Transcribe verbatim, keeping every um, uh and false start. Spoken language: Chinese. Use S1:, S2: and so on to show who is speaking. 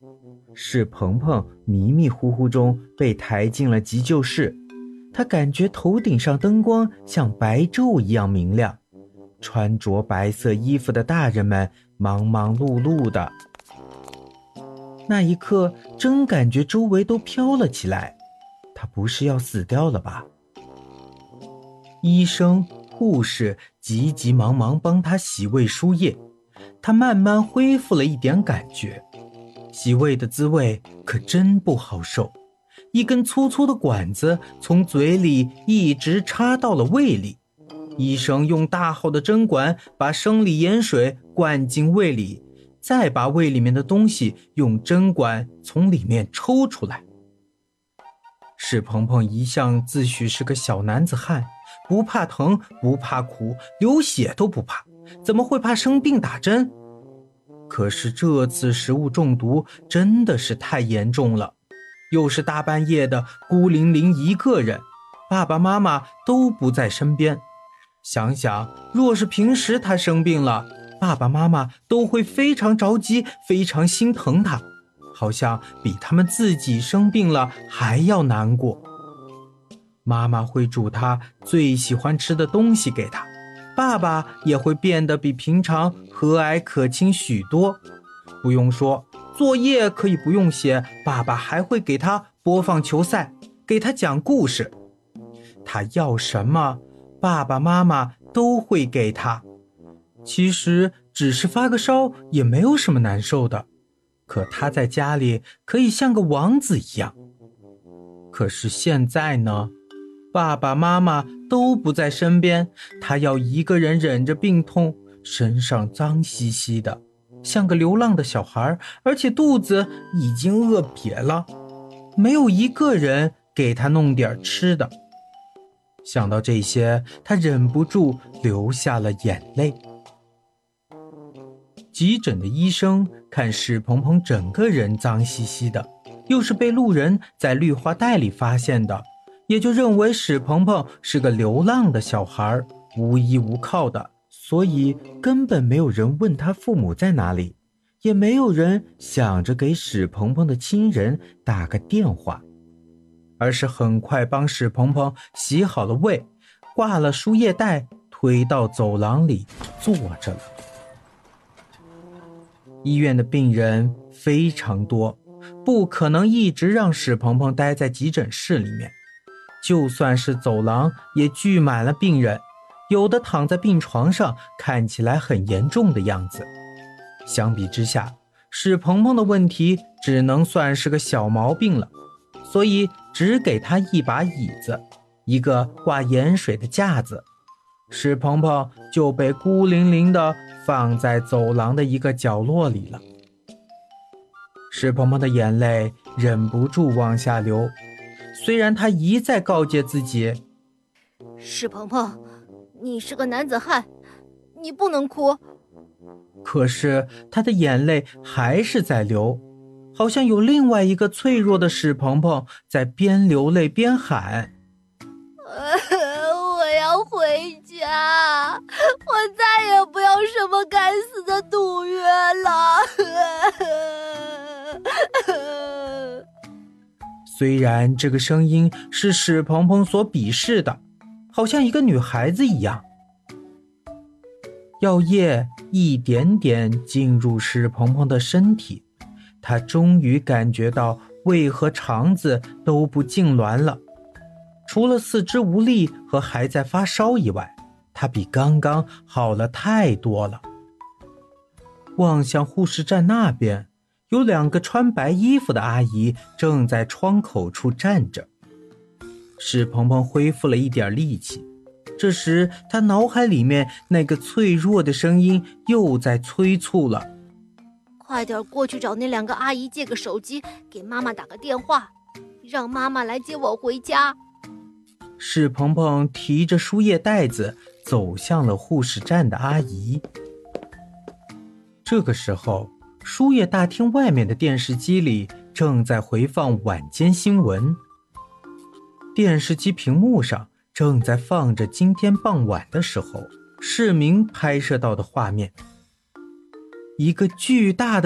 S1: 史鹏鹏迷迷糊糊中被抬进了急救室，他感觉头顶上灯光像白昼一样明亮，穿着白色衣服的大人们忙忙碌碌的。那一刻真感觉周围都飘了起来，他不是要死掉了吧？医生、护士急急忙忙帮他洗胃输液，他慢慢恢复了一点感觉。洗胃的滋味可真不好受，一根粗粗的管子从嘴里一直插到了胃里，医生用大号的针管把生理盐水灌进胃里，再把胃里面的东西用针管从里面抽出来。史鹏鹏一向自诩是个小男子汉，不怕疼，不怕苦，流血都不怕，怎么会怕生病打针？可是这次食物中毒真的是太严重了，又是大半夜的，孤零零一个人，爸爸妈妈都不在身边。想想若是平时他生病了，爸爸妈妈都会非常着急，非常心疼他，好像比他们自己生病了还要难过。妈妈会煮他最喜欢吃的东西给他，爸爸也会变得比平常和蔼可亲许多。不用说，作业可以不用写，爸爸还会给他播放球赛，给他讲故事。他要什么，爸爸妈妈都会给他。其实只是发个烧也没有什么难受的，可他在家里可以像个王子一样。可是现在呢，爸爸妈妈都不在身边，他要一个人忍着病痛，身上脏兮兮的，像个流浪的小孩，而且肚子已经饿瘪了，没有一个人给他弄点吃的。想到这些，他忍不住流下了眼泪。急诊的医生看史鹏鹏整个人脏兮兮的，又是被路人在绿化带里发现的，也就认为史鹏鹏是个流浪的小孩，无依无靠的，所以根本没有人问他父母在哪里，也没有人想着给史鹏鹏的亲人打个电话，而是很快帮史鹏鹏洗好了胃，挂了输液带，推到走廊里坐着了。医院的病人非常多，不可能一直让史鹏鹏待在急诊室里面，就算是走廊也聚满了病人，有的躺在病床上，看起来很严重的样子。相比之下，史鹏鹏的问题只能算是个小毛病了，所以只给他一把椅子，一个挂盐水的架子，史鹏鹏就被孤零零地放在走廊的一个角落里了。史鹏鹏的眼泪忍不住往下流，虽然他一再告诫自己，
S2: 史鹏鹏，你是个男子汉，你不能哭，
S1: 可是他的眼泪还是在流，好像有另外一个脆弱的史鹏鹏在边流泪边喊，
S2: 我要回家，我再也不要什么该死的杜月了。
S1: 虽然这个声音是史鹏鹏所鄙视的，好像一个女孩子一样。药液一点点进入史鹏鹏的身体，他终于感觉到胃和肠子都不痉挛了，除了四肢无力和还在发烧以外，他比刚刚好了太多了。望向护士站那边，有两个穿白衣服的阿姨正在窗口处站着。史鹏鹏恢复了一点力气，这时他脑海里面那个脆弱的声音又在催促了，
S2: 快点过去找那两个阿姨借个手机，给妈妈打个电话，让妈妈来接我回家。
S1: 史鹏鹏提着输液袋子走向了护士站的阿姨。这个时候，输液大厅外面的电视机里正在回放晚间新闻，电视机屏幕上正在放着今天傍晚的时候市民拍摄到的画面，一个巨大的